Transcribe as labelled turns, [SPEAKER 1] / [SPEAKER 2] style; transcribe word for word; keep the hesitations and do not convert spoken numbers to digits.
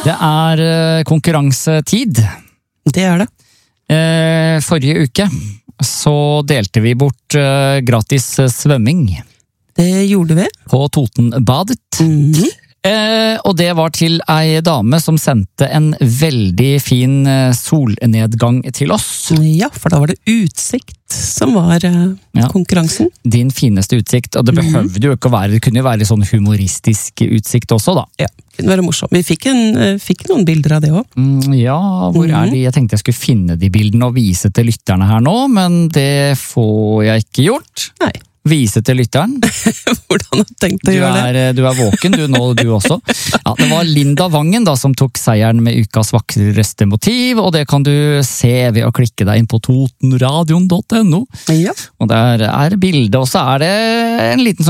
[SPEAKER 1] Det er eh, konkurransetid.
[SPEAKER 2] Det er det.
[SPEAKER 1] Eh, forrige uke så delte vi bort eh, gratis svømming
[SPEAKER 2] Det gjorde vi.
[SPEAKER 1] på Totenbadet.
[SPEAKER 2] Mhm.
[SPEAKER 1] Eh, og det var til ei dame som sendte en veldig fin eh, solnedgang til oss.
[SPEAKER 2] Ja, for da var det utsikt som var eh,
[SPEAKER 1] Ja.
[SPEAKER 2] konkurransen.
[SPEAKER 1] Din fineste utsikt, og det behøvde jo ikke å være, det kunne jo være sånn humoristisk utsikt også, da.
[SPEAKER 2] Ja, det kunne være morsomt. Vi fikk, en, eh, fikk noen bilder av det også.
[SPEAKER 1] Mm, ja, hvor er de? Jeg tenkte jeg skulle finne de bildene og vise til lytterne her nå, men det får jeg ikke gjort.
[SPEAKER 2] Nei,
[SPEAKER 1] Vise til lytteren.
[SPEAKER 2] hvordan har du tenkt
[SPEAKER 1] Du
[SPEAKER 2] å gjøre det?
[SPEAKER 1] er, du er våken, du nå, du også. Ja, det var Linda Vangen da, som tok seieren med ukas vakreste motiv, og det kan du se ved å klikke deg inn på totenradion punktum no.
[SPEAKER 2] Ja.
[SPEAKER 1] Og der er bildet, og så er det en liten sånn